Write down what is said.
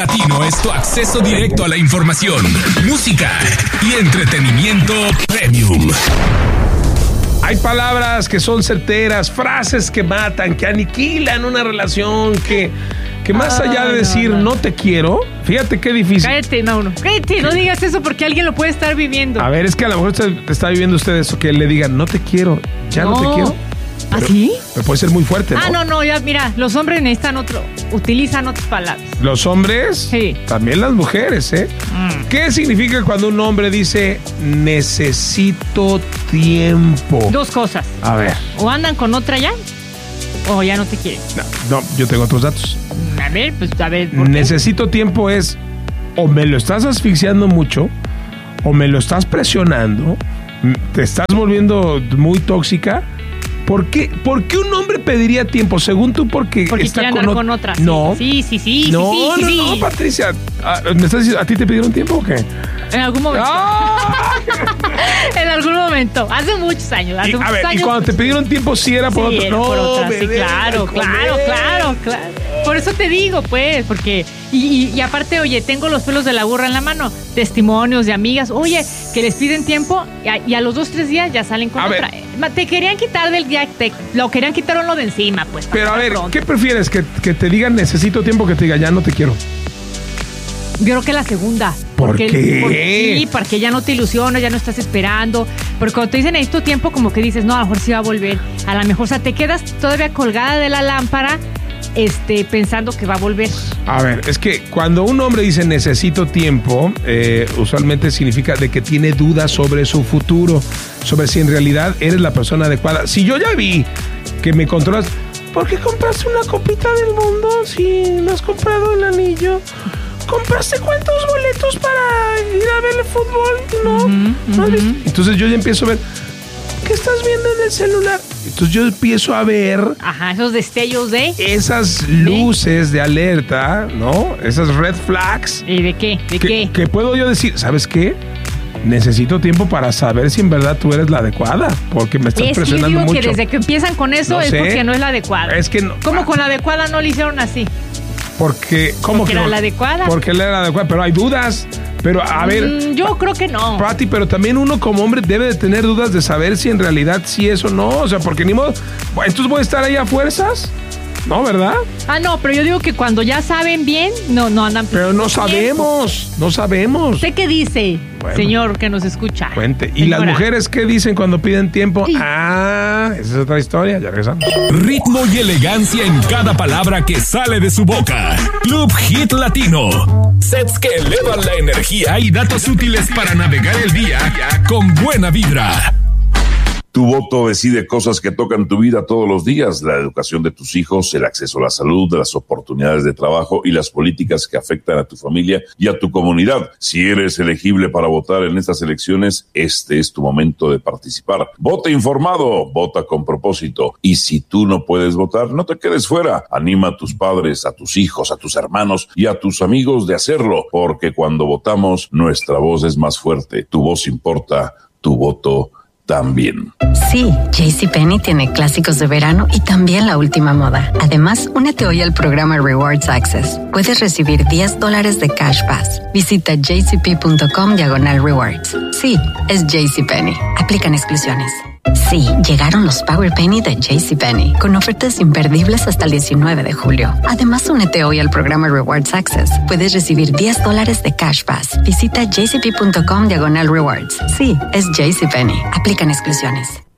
Latino es tu acceso directo a la información, música y entretenimiento premium. Hay palabras que son certeras, frases que matan, que aniquilan una relación, que más allá de decir no te quiero, fíjate qué difícil. Cállate, no digas eso porque alguien lo puede estar viviendo. A ver, es que a lo mejor está viviendo usted eso, que le digan no te quiero, ya no te quiero. ¿Ah, sí? Pero puede ser muy fuerte, ¿no? No, ya, mira, los hombres utilizan otras palabras. ¿Los hombres? Sí. También las mujeres, ¿eh? ¿Qué significa cuando un hombre dice necesito tiempo? Dos cosas. A ver. O andan con otra ya, o ya no te quieren. No, yo tengo otros datos. A ver. Necesito tiempo es o me lo estás asfixiando mucho, o me lo estás presionando, te estás volviendo muy tóxica. ¿Por qué un hombre pediría tiempo? Según tú, porque está con otra. No. Sí. No, Patricia. ¿Me estás diciendo, a ti te pidieron tiempo o qué? En algún momento. En algún momento. Hace muchos años. ¿Y cuando te pidieron tiempo sí era por otro? No, por otra. Bebé, sí, claro. Por eso te digo, pues, porque... Y aparte, oye, tengo los pelos de la burra en la mano. Testimonios de amigas. Oye, que les piden tiempo y a los 2-3 días ya salen con otra. Te querían quitar del día, lo querían quitar uno de encima, pues. Pero a ver, ¿qué prefieres? ¿Que te digan necesito tiempo, que te diga ya no te quiero? Yo creo que la segunda. ¿Por qué? Porque ya no te ilusionas, ya no estás esperando. Porque cuando te dicen necesito tiempo, como que dices, no, a lo mejor sí va a volver. A lo mejor, o sea, te quedas todavía colgada de la lámpara, pensando que va a volver. A ver, es que cuando un hombre dice necesito tiempo, usualmente significa de que tiene dudas sobre su futuro, sobre si en realidad eres la persona adecuada. Si yo ya vi que me controlas, ¿por qué compraste una copita del mundo si no has comprado el anillo? ¿Compraste cuántos boletos para ir a ver el fútbol? ¿No has visto? Entonces yo ya empiezo a ver, ¿qué estás viendo en el celular? Entonces yo empiezo a ver... Ajá, esos destellos de... Esas luces de alerta, ¿no? Esas red flags. ¿Y de qué? ¿Qué puedo yo decir? ¿Sabes qué? Necesito tiempo para saber si en verdad tú eres la adecuada, porque me estás presionando mucho. Es que yo digo que desde que empiezan con eso es porque no es la adecuada. Es que no. ¿Cómo con la adecuada no le hicieron así? Porque era la adecuada. Porque él era la adecuada, pero hay dudas. Pero a ver, yo creo que no. Pati, pero también uno como hombre debe de tener dudas de saber si en realidad sí es o no. O sea, porque ni modo. Entonces voy a estar ahí a fuerzas. No, ¿verdad? No, pero yo digo que cuando ya saben bien, no andan. Pero no sabemos. ¿Usted qué dice, señor que nos escucha? Cuente. ¿Y las mujeres qué dicen cuando piden tiempo? Esa es otra historia. Ya regresamos. Ritmo y elegancia en cada palabra que sale de su boca. Club Hit Latino. Sets que elevan la energía y datos útiles para navegar el día con buena vibra. Tu voto decide cosas que tocan tu vida todos los días: la educación de tus hijos, el acceso a la salud, las oportunidades de trabajo y las políticas que afectan a tu familia y a tu comunidad. Si eres elegible para votar en estas elecciones, este es tu momento de participar. Vota informado, vota con propósito. Y si tú no puedes votar, no te quedes fuera. Anima a tus padres, a tus hijos, a tus hermanos y a tus amigos de hacerlo, porque cuando votamos, nuestra voz es más fuerte. Tu voz importa, tu voto también. Sí, JCPenney tiene clásicos de verano y también la última moda. Además, únete hoy al programa Rewards Access. Puedes recibir $10 de Cash Pass. Visita jcp.com/rewards. Sí, es JCPenney. Aplican exclusiones. Sí, llegaron los Power Penny de JCPenney, con ofertas imperdibles hasta el 19 de julio. Además, únete hoy al programa Rewards Access. Puedes recibir $10 de Cash Pass. Visita jcp.com/rewards. Sí, es JCPenney. Aplican exclusiones.